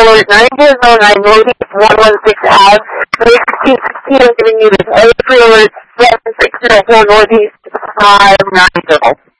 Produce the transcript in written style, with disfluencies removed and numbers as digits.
alert 9009 Northeast 116 Ave. 1616 is giving you this A3 alert 7604 Northeast 590.